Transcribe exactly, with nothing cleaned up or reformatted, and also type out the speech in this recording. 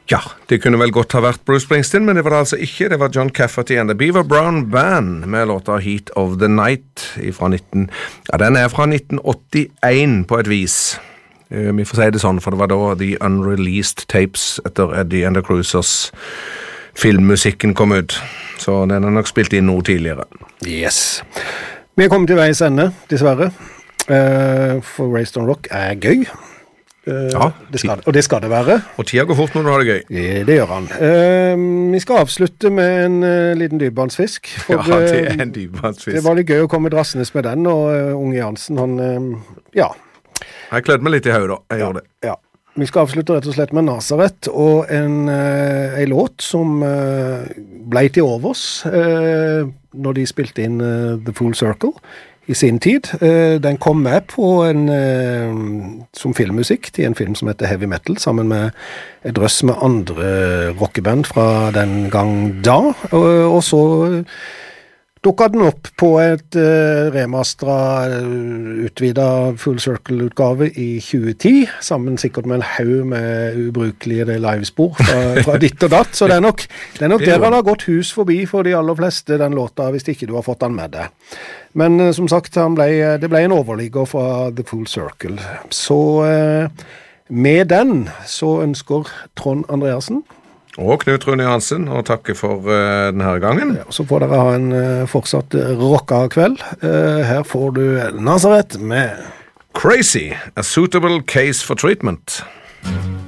Ja, det kunne vel godt ha vært Bruce Springsteen, men det var det altså ikke. Det var John Cafferty and the Beaver Brown Band med låta Heat of the Night fra nitten... Ja, den er fra nitten åttien på et vis. Uh, vi får si det sånn, for det var da The Unreleased Tapes etter Eddie and the Cruisers filmmusikken kom ut. Så den er nok spilt inn noe tidligere. Yes. Vi er kommet til veis ende, dessverre. Uh, for Raised on Rock er gøy. Uh, ja, det skal, og det skal det være. Og tida går fort når du har det gøy. Det, det gjør han. Uh, vi skal avslutte med en uh, liten dypvannsfisk. Ja, det er en dypvannsfisk. Det var litt gøy å komme drassende med den, og uh, Unge Jansen, han, uh, ja. Jeg klødde meg litt i hodet da, jeg ja, gjorde det. Ja. Vi skal avslutte rett og slett med Nazaret, og en, uh, en låt som uh, ble til overs uh, når de spilte inn uh, The Full Circle i sin tid. Den kom med på en, som filmmusikk til en film som heter Heavy Metal, sammen med et drøss med andre rockeband fra den gang da. Og, og så dukket den opp på et uh, remasteret, utvidet Full Circle-utgave i tjue ti, sammen sikkert med en haug med ubrukelige livespor fra, fra ditt og datt. Så det er nok, det er nok der han har gått hus forbi for de aller fleste, den låta, hvis ikke du har fått den med deg. Men uh, som sagt, han ble, det ble en overligger fra The Full Circle. Så uh, med den så ønsker Trond Andreassen og Knut Rune Hansen, og takke for uh, denne gangen. Ja, så får dere ha en uh, fortsatt rocka kveld. Uh, her får du Nazaret med Crazy, a suitable case for treatment.